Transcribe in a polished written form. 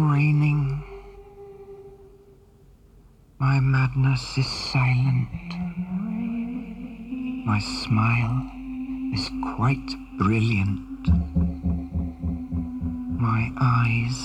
Raining. My madness is silent. My smile is quite brilliant. My eyes